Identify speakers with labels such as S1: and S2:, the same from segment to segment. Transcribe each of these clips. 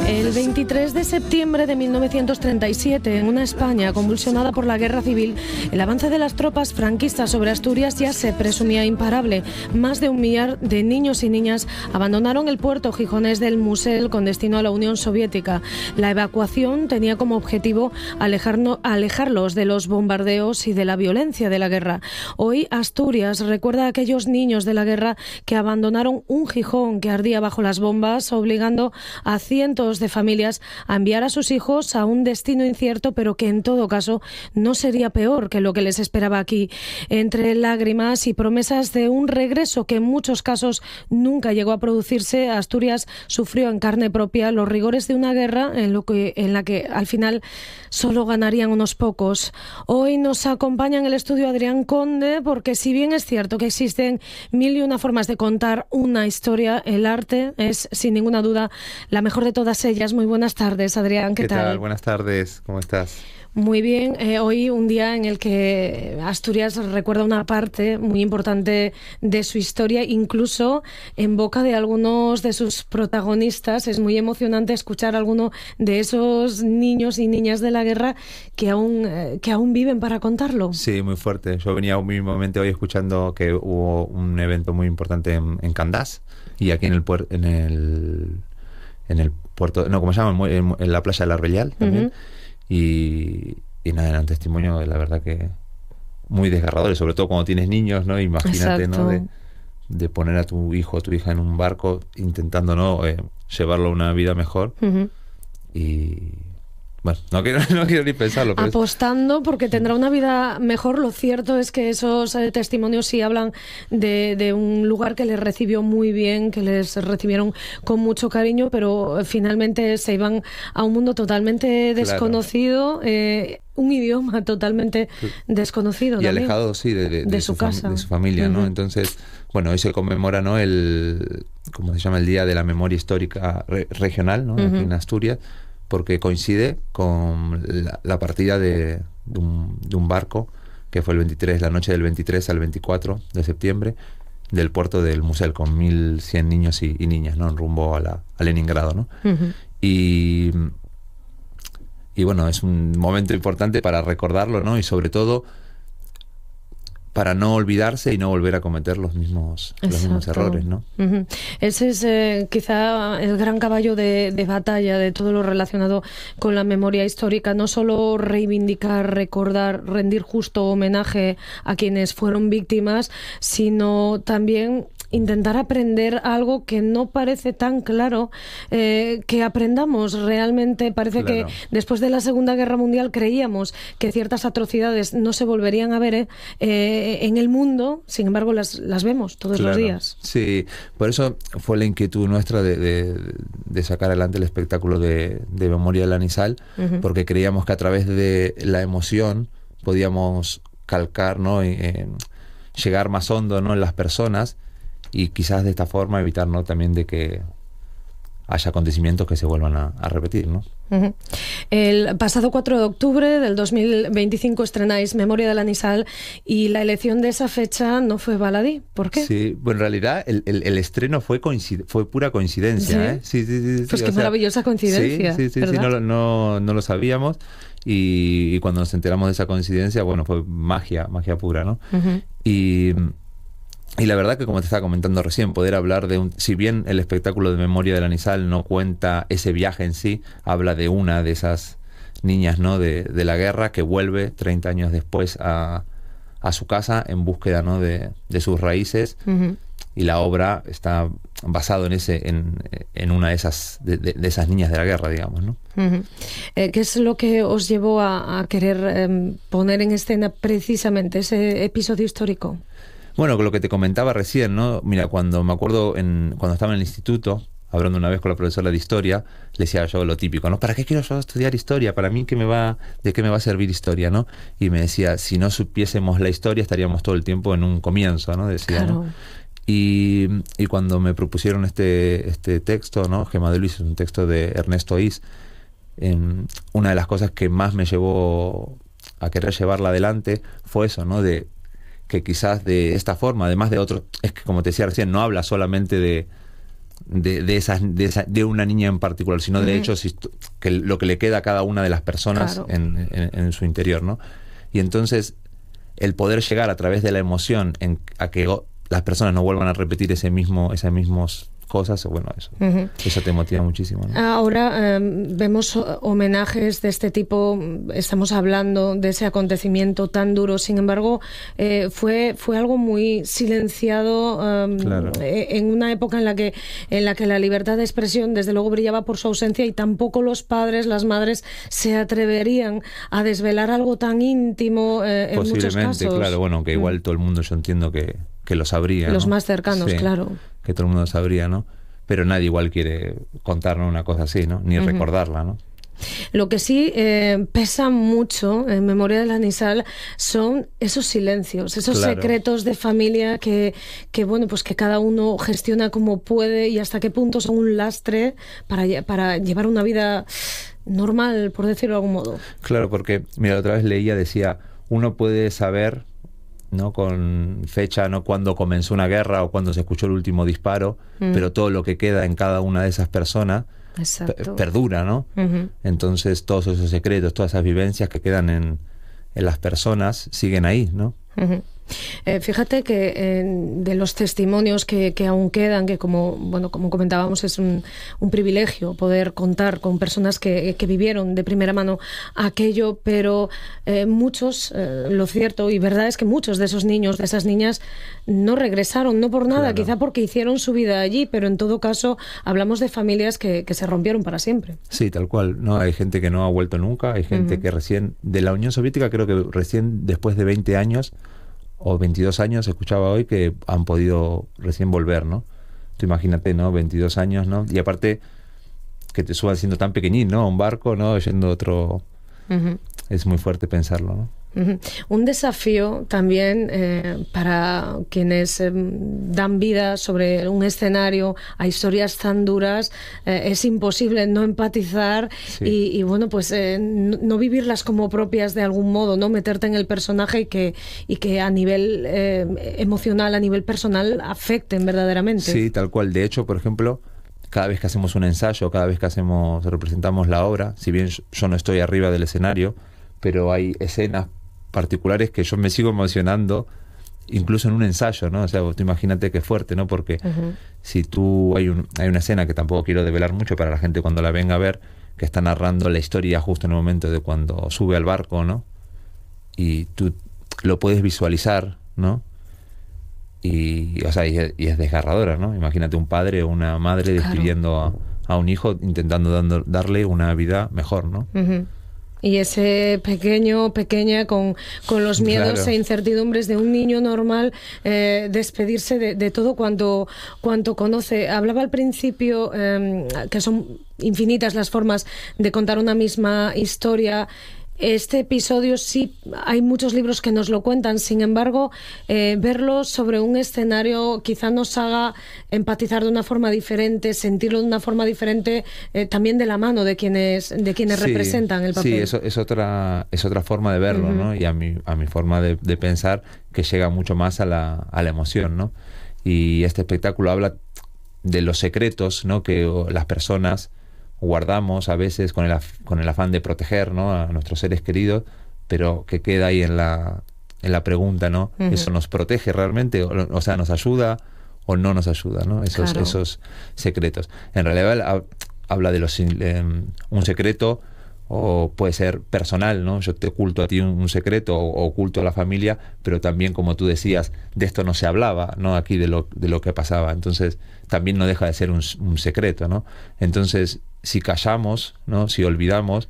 S1: El 23 de septiembre de 1937, en una España convulsionada por la guerra civil, el avance de las tropas franquistas sobre Asturias ya se presumía imparable. Más de 1 millar de niños y niñas abandonaron el puerto gijonés del Musel con destino a la Unión Soviética. La evacuación tenía como objetivo alejarlos de los bombardeos y de la violencia de la guerra. Hoy Asturias recuerda a aquellos niños de la guerra que abandonaron un Gijón que ardía bajo las bombas, obligando a cientos de familias a enviar a sus hijos a un destino incierto, pero que en todo caso no sería peor que lo que les esperaba aquí. Entre lágrimas y promesas de un regreso que en muchos casos nunca llegó a producirse, Asturias sufrió en carne propia los rigores de una guerra en la que al final solo ganarían unos pocos. Hoy nos acompaña en el estudio Adrián Conde, porque si bien es cierto que existen 1001 formas de contar una historia, el arte es sin ninguna duda la mejor de todas ellas. Muy buenas tardes, Adrián. ¿Qué tal?
S2: Buenas tardes, ¿cómo estás?
S1: Muy bien, hoy un día en el que Asturias recuerda una parte muy importante de su historia, incluso en boca de algunos de sus protagonistas. Es muy emocionante escuchar a alguno de esos niños y niñas de la guerra que aún viven para contarlo.
S2: Sí, muy fuerte. Yo venía mismamente hoy escuchando que hubo un evento muy importante en Candás y aquí en el puerto, no, ¿cómo se llama? En la playa de la Rellal también. Uh-huh. Y nada, era un testimonio, la verdad, que muy desgarrador, sobre todo cuando tienes niños, ¿no? Imagínate,
S1: exacto,
S2: ¿no? De poner a tu hijo o tu hija en un barco intentando, ¿no? Llevarlo a una vida mejor. Uh-huh. Y bueno, no quiero ni pensarlo. Pero
S1: apostando porque tendrá una vida mejor. Lo cierto es que esos testimonios sí hablan de un lugar que les recibió muy bien, que les recibieron con mucho cariño, pero finalmente se iban a un mundo totalmente desconocido, claro. Un idioma totalmente desconocido.
S2: Y también, alejado, sí, de su casa. De su familia, ¿no? Uh-huh. Entonces, bueno, hoy se conmemora, ¿no? ¿Cómo se llama? El Día de la Memoria Histórica Regional, ¿no? Uh-huh. Aquí en Asturias, porque coincide con la partida de un barco que fue la noche del 23 al 24 de septiembre del puerto del Musel con 1.100 niños y niñas, ¿no? En rumbo a Leningrado, ¿no? Uh-huh. Y bueno, es un momento importante para recordarlo, ¿no? Y sobre todo para no olvidarse y no volver a cometer los mismos errores, ¿no?
S1: Uh-huh. Ese es quizá el gran caballo de batalla de todo lo relacionado con la memoria histórica. No solo reivindicar, recordar, rendir justo homenaje a quienes fueron víctimas, sino también intentar aprender algo que no parece tan claro que aprendamos realmente. Parece claro. Que después de la Segunda Guerra Mundial creíamos que ciertas atrocidades no se volverían a ver en el mundo, sin embargo las vemos todos los días.
S2: Sí, por eso fue la inquietud nuestra de sacar adelante el espectáculo de Memoria de la Anisal, uh-huh. Porque creíamos que a través de la emoción podíamos calcar, ¿no? Llegar más hondo, ¿no? En las personas, y quizás de esta forma evitar, ¿no? También de que haya acontecimientos que se vuelvan a repetir, ¿no?
S1: Uh-huh. El pasado 4 de octubre del 2025 estrenáis Memoria de la Anisal, y la elección de esa fecha no fue baladí. ¿Por qué?
S2: Sí, bueno, en realidad el estreno fue pura coincidencia.
S1: ¿Sí?
S2: Sí.
S1: Pues qué maravillosa coincidencia.
S2: Sí, no lo sabíamos, y cuando nos enteramos de esa coincidencia, bueno, fue magia pura, ¿no? Uh-huh. Y la verdad que, como te estaba comentando recién, poder hablar si bien el espectáculo de Memoria de la Anisal no cuenta ese viaje en sí, habla de una de esas niñas, ¿no? de la guerra, que vuelve 30 años después a su casa en búsqueda, ¿no? de sus raíces. Uh-huh. Y la obra está basado en una de esas niñas de la guerra, digamos, ¿no?
S1: Uh-huh. ¿Qué es lo que os llevó a querer poner en escena precisamente ese episodio histórico?
S2: Bueno, con lo que te comentaba recién, ¿no? Mira, cuando estaba en el instituto, hablando una vez con la profesora de historia, le decía yo lo típico, ¿no? ¿Para qué quiero yo estudiar historia? Para mí, ¿de qué me va a servir historia, no? Y me decía, si no supiésemos la historia, estaríamos todo el tiempo en un comienzo, ¿no? Decía,
S1: claro.
S2: ¿no? Y cuando me propusieron este texto, ¿no? Gema de Luis, es un texto de Ernesto Is, una de las cosas que más me llevó a querer llevarla adelante fue eso, ¿no? Que quizás de esta forma, además de otros, es que, como te decía recién, no habla solamente de de una niña en particular, sino de hecho que lo que le queda a cada una de las personas en su interior, ¿no? Y entonces el poder llegar a través de la emoción a que las personas no vuelvan a repetir esas mismas cosas, bueno, eso te motiva muchísimo, ¿no?
S1: Ahora vemos homenajes de este tipo, estamos hablando de ese acontecimiento tan duro, sin embargo fue algo muy silenciado en una época en la que la libertad de expresión desde luego brillaba por su ausencia, y tampoco los padres, las madres se atreverían a desvelar algo tan íntimo en muchos casos.
S2: Posiblemente, claro, bueno, que igual todo el mundo, yo entiendo que lo sabría,
S1: los
S2: ¿no?
S1: más cercanos,
S2: sí,
S1: claro.
S2: Que todo el mundo sabría, ¿no? Pero nadie igual quiere contarnos una cosa así, ¿no? Ni recordarla, ¿no?
S1: Lo que sí pesa mucho en Memoria de la Nisal son esos silencios, esos secretos de familia que bueno, pues que cada uno gestiona como puede, y hasta qué punto son un lastre para llevar una vida normal, por decirlo de algún modo.
S2: Claro, porque, mira, otra vez decía, uno puede saber, ¿no?, con fecha, ¿no?, cuándo comenzó una guerra o cuándo se escuchó el último disparo, pero todo lo que queda en cada una de esas personas perdura, ¿no? Entonces todos esos secretos, todas esas vivencias que quedan en las personas siguen ahí, ¿no?
S1: Fíjate que de los testimonios que aún quedan, que como comentábamos, es un privilegio poder contar con personas que vivieron de primera mano aquello, pero muchos, lo cierto y verdad es que muchos de esos niños, de esas niñas, no regresaron, no por nada, quizá porque hicieron su vida allí, pero en todo caso hablamos de familias que se rompieron para siempre.
S2: Sí, tal cual, ¿no? Hay gente que no ha vuelto nunca, hay gente que recién, de la Unión Soviética, creo que recién después de 20 años o 22 años, escuchaba hoy que han podido recién volver, ¿no? Tú imagínate, ¿no? 22 años, ¿no? Y aparte que te suban siendo tan pequeñín, ¿no? A un barco, ¿no? Yendo otro... Es muy fuerte pensarlo, ¿no?
S1: Un desafío también para quienes dan vida sobre un escenario a historias tan duras. Es imposible no empatizar y bueno, pues no vivirlas como propias de algún modo, ¿no? Meterte en el personaje y que a nivel emocional, a nivel personal, afecten verdaderamente.
S2: Sí, tal cual. De hecho, por ejemplo, cada vez que hacemos un ensayo, cada vez que representamos la obra, si bien yo no estoy arriba del escenario, pero hay escenas particulares que yo me sigo emocionando incluso en un ensayo, ¿no? O sea, tú imagínate qué fuerte, ¿no? Porque si hay una escena que tampoco quiero develar mucho para la gente cuando la venga a ver, que está narrando la historia justo en el momento de cuando sube al barco, ¿no? Y tú lo puedes visualizar, ¿no? Y es desgarradora, ¿no? Imagínate un padre o una madre despidiendo a un hijo, intentando darle una vida mejor, ¿no?
S1: Y ese pequeña, con los miedos e incertidumbres de un niño normal, despedirse de todo cuanto conoce. Hablaba al principio que son infinitas las formas de contar una misma historia. Este episodio sí, hay muchos libros que nos lo cuentan, sin embargo, verlo sobre un escenario quizá nos haga empatizar de una forma diferente, sentirlo de una forma diferente, también de la mano de quienes representan el papel. Sí,
S2: eso es otra forma de verlo, ¿no? Y a mi forma de pensar, que llega mucho más a la emoción, ¿no? Y este espectáculo habla de los secretos, ¿no?, que las personas guardamos a veces con el afán de proteger, ¿no?, a nuestros seres queridos, pero que queda ahí en la pregunta, ¿no? ¿Eso nos protege realmente? O sea, ¿nos ayuda o no nos ayuda, ¿no? Esos secretos. En realidad habla de un secreto, o puede ser personal, ¿no? Yo te oculto a ti un secreto, o oculto a la familia, pero también, como tú decías, de esto no se hablaba, ¿no?, aquí de lo que pasaba. Entonces también no deja de ser un secreto, ¿no? Entonces, si callamos, ¿no?, si olvidamos,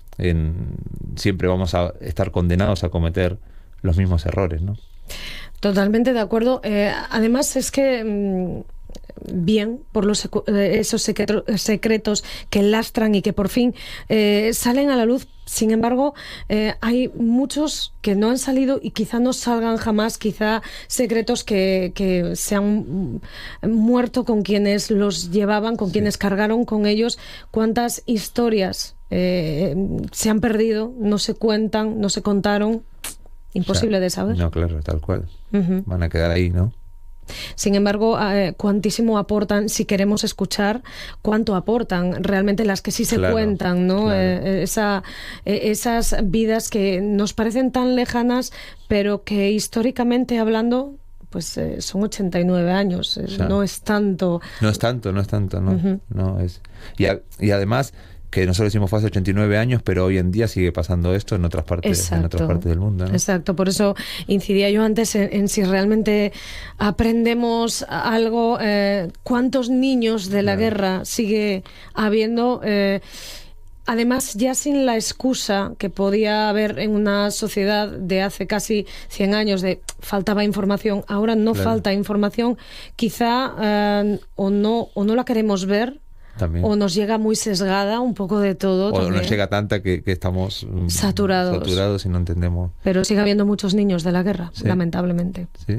S2: siempre vamos a estar condenados a cometer los mismos errores, ¿no?
S1: Totalmente de acuerdo. Además es que bien por esos secretos que lastran y que por fin salen a la luz. Sin embargo, hay muchos que no han salido y quizá no salgan jamás, quizá secretos que se han muerto con quienes los llevaban, con quienes cargaron con ellos. ¿Cuántas historias se han perdido, no se cuentan, no se contaron? Imposible de saber.
S2: No, claro, tal cual. Van a quedar ahí, ¿no?
S1: Sin embargo, cuantísimo aportan, si queremos escuchar, cuánto aportan realmente las que sí se cuentan, ¿no? Claro. Esas vidas que nos parecen tan lejanas, pero que históricamente hablando, pues son 89 años, no es tanto.
S2: No es tanto, ¿no? No es. Y además, que nosotros decimos fue hace 89 años, pero hoy en día sigue pasando esto en otras partes, del mundo, ¿no?
S1: Exacto, por eso incidía yo antes en si realmente aprendemos algo, cuántos niños de la guerra sigue habiendo, además ya sin la excusa que podía haber en una sociedad de hace casi 100 años de faltaba información, ahora no falta información, quizá o no la queremos ver. También. O nos llega muy sesgada, un poco de todo.
S2: O nos llega tanta que estamos saturados y no entendemos.
S1: Pero sigue habiendo muchos niños de la guerra, lamentablemente.
S2: Sí.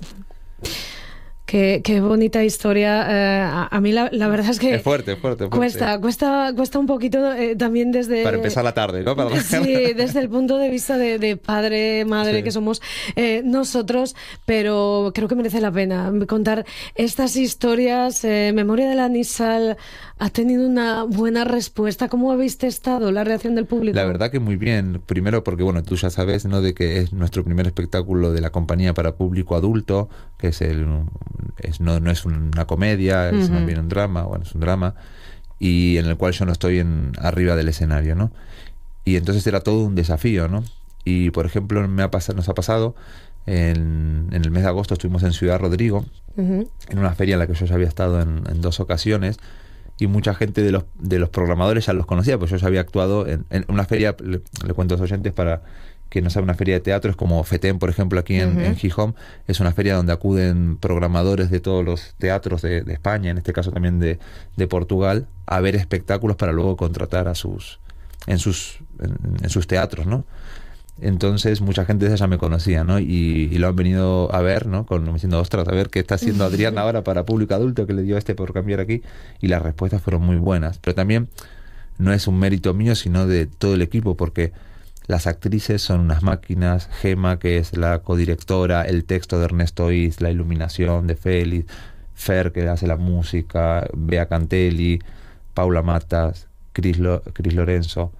S1: Qué bonita historia. A mí la verdad es que...
S2: Es fuerte.
S1: Cuesta un poquito también desde...
S2: Para empezar la tarde, ¿no?
S1: Sí, desde el punto de vista de padre, madre, que somos nosotros, pero creo que merece la pena contar estas historias. Memoria de la Nisal ha tenido una buena respuesta. ¿Cómo habéis testado la reacción del público?
S2: La verdad que muy bien. Primero porque, bueno, tú ya sabes, ¿no?, de que es nuestro primer espectáculo de la compañía para público adulto, que es no es una comedia, es más bien un drama, es un drama, y en el cual yo no estoy arriba del escenario, ¿no? Y entonces era todo un desafío, ¿no? Y, por ejemplo, nos ha pasado, en el mes de agosto estuvimos en Ciudad Rodrigo, en una feria en la que yo ya había estado en 2 ocasiones, y mucha gente de los programadores ya los conocía, pues yo ya había actuado en una feria, le cuento a los oyentes para que no sea una feria de teatro, es como FETEM, por ejemplo, aquí en Gijón, es una feria donde acuden programadores de todos los teatros de España, en este caso también de Portugal, a ver espectáculos para luego contratar en sus teatros, ¿no? Entonces mucha gente de esa ya me conocía, ¿no? Y lo han venido a ver, ¿no? Me diciendo, ostras, a ver qué está haciendo Adrián ahora para público adulto, que le dio por cambiar aquí, y las respuestas fueron muy buenas. Pero también no es un mérito mío, sino de todo el equipo, porque las actrices son unas máquinas. Gema, que es la codirectora, el texto de Ernesto Is, la iluminación de Félix, Fer, que hace la música, Bea Cantelli, Paula Matas, Cris Lorenzo,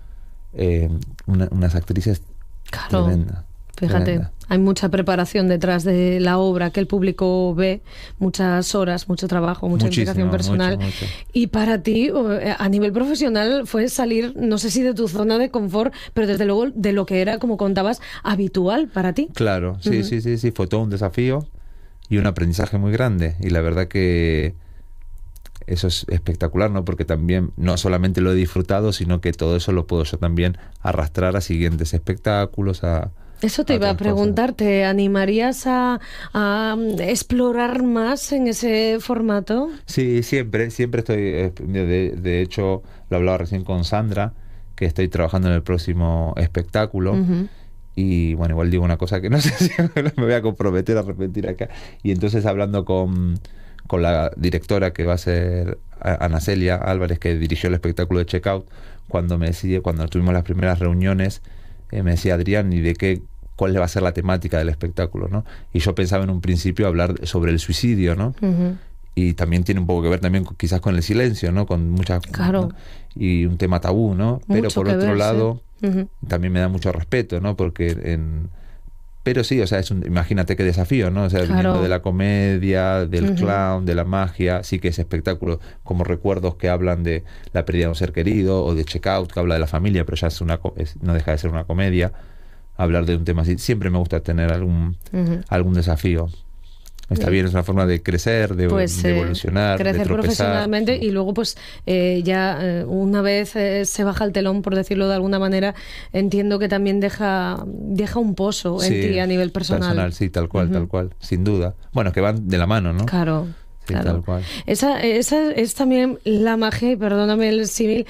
S2: unas actrices tremendas.
S1: Fíjate,
S2: tremenda.
S1: Hay mucha preparación detrás de la obra que el público ve, muchas horas, mucho trabajo, mucha implicación personal. Mucho. Y para ti, a nivel profesional, fue salir, no sé si de tu zona de confort, pero desde luego de lo que era, como contabas, habitual para ti.
S2: Claro, sí, fue todo un desafío y un aprendizaje muy grande. Y la verdad que eso es espectacular, ¿no? Porque también no solamente lo he disfrutado, sino que todo eso lo puedo yo también arrastrar a siguientes espectáculos,
S1: Eso te iba a preguntar, ¿te animarías a explorar más en ese formato?
S2: Sí, siempre estoy, de hecho lo hablaba recién con Sandra, que estoy trabajando en el próximo espectáculo, y bueno, igual digo una cosa que no sé si me voy a comprometer a arrepentir acá, y entonces hablando con la directora, que va a ser Ana Celia Álvarez, que dirigió el espectáculo de Checkout, cuando tuvimos las primeras reuniones, me decía, Adrián, ¿y cuál va a ser la temática del espectáculo, ¿no? Y yo pensaba en un principio hablar sobre el suicidio, ¿no? Y también tiene un poco que ver también quizás con el silencio, ¿no? Con muchas...
S1: Claro.
S2: ¿no? Y un tema tabú, ¿no? Pero por otro lado, también me da mucho respeto, ¿no? Porque pero sí, o sea, imagínate qué desafío, ¿no? O sea, viniendo de la comedia, del clown, de la magia, sí que es espectáculo, como recuerdos que hablan de la pérdida de un ser querido, o de Checkout, que habla de la familia, pero ya no deja de ser una comedia. Hablar de un tema así, siempre me gusta tener algún desafío. Está bien, es una forma de crecer, de evolucionar,
S1: crecer
S2: de tropezar
S1: profesionalmente, y luego pues una vez se baja el telón, por decirlo de alguna manera, entiendo que también deja un pozo en ti a nivel personal.
S2: Sí, tal cual, sin duda. Bueno, que van de la mano, ¿no?
S1: Claro.
S2: Sí, tal cual.
S1: Esa es también la magia, y perdóname el símil,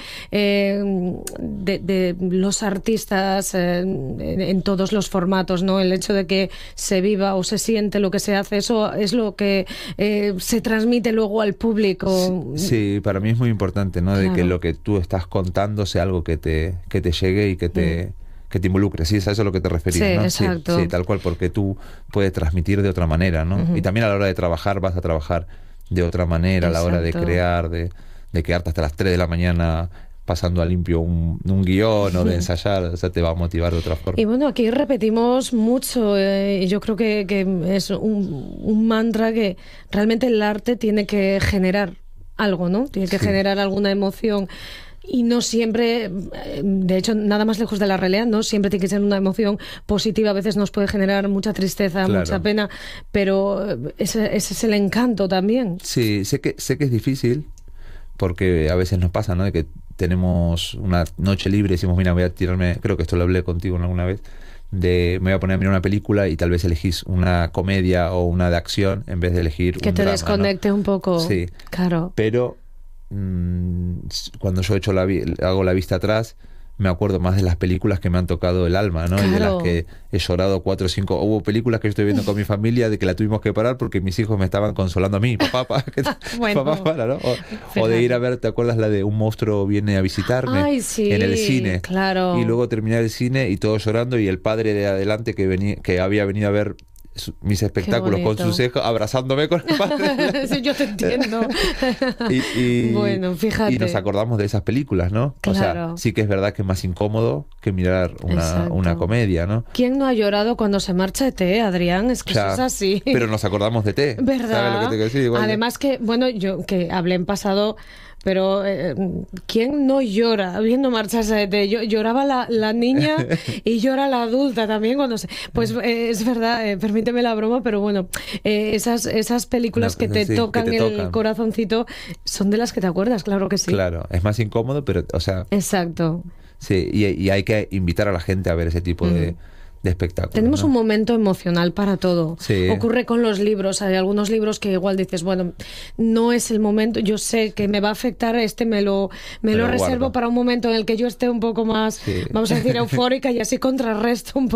S1: de los artistas en todos los formatos, ¿no? El hecho de que se viva o se siente lo que se hace, eso es lo que se transmite luego al público.
S2: Sí, para mí es muy importante, ¿no? De que lo que tú estás contando sea algo que te llegue y que que te involucre, sí, es a eso a lo que te referías,
S1: sí,
S2: ¿no?
S1: exacto.
S2: Sí, tal cual, porque tú puedes transmitir de otra manera, ¿no? Y también a la hora de trabajar vas a trabajar de otra manera, a la hora de crear, de quedarte hasta las 3 de la mañana pasando a limpio un guión o de ensayar, o sea, te va a motivar de otra forma.
S1: Y bueno, aquí repetimos mucho, y yo creo que es un mantra que realmente el arte tiene que generar algo, ¿no? Tiene que generar alguna emoción. Y no siempre, de hecho, nada más lejos de la realidad, no siempre tiene que ser una emoción positiva. A veces nos puede generar mucha tristeza, mucha pena, pero ese es el encanto también.
S2: Sí, sé que es difícil, porque a veces nos pasa, ¿no? De que tenemos una noche libre y decimos, mira, voy a tirarme, creo que esto lo hablé contigo alguna vez, me voy a poner a mirar una película y tal vez elegís una comedia o una de acción en vez de elegir
S1: que
S2: un
S1: te
S2: drama,
S1: desconecte, ¿no? Un poco.
S2: Sí,
S1: claro.
S2: Pero cuando yo hago la vista atrás, me acuerdo más de las películas que me han tocado el alma, ¿no? Claro. Y de las que he llorado 4 o 5. Hubo películas que yo estoy viendo con mi familia de que la tuvimos que parar porque mis hijos me estaban consolando a mí. Papá, bueno, papá, para, ¿no? O de ir a ver, ¿te acuerdas la de Un monstruo viene a visitarme?
S1: Ay, sí,
S2: en el cine.
S1: Claro.
S2: Y luego terminé el cine y todos llorando y el padre de adelante que había venido a ver mis espectáculos con sus hijos, abrazándome con el padre.
S1: Sí, yo te entiendo. Bueno, fíjate.
S2: Y nos acordamos de esas películas, ¿no? Claro. O sea, sí que es verdad que es más incómodo que mirar una comedia, ¿no?
S1: ¿Quién no ha llorado cuando se marcha ET, Adrián? Es que eso es así.
S2: Pero nos acordamos de ET.
S1: ¿Verdad?
S2: ¿Sabes lo que te quiero decir? Igual
S1: además que, bueno, yo que hablé en pasado, pero ¿quién no llora viendo marcharse de ET? Lloraba la niña y llora la adulta también cuando se... Pues es verdad, permíteme la broma, pero bueno, esas películas que te tocan el corazoncito son de las que te acuerdas, claro que sí.
S2: Claro, es más incómodo, pero, o sea...
S1: Exacto.
S2: Sí, y hay que invitar a la gente a ver ese tipo de espectáculos.
S1: Tenemos,
S2: ¿no?
S1: un momento emocional para todo.
S2: Sí.
S1: Ocurre con los libros. Hay algunos libros que igual dices, bueno, no es el momento, yo sé que me va a afectar, me lo reservo para un momento en el que yo esté un poco más, vamos a decir, eufórica y así contrarresto un poco.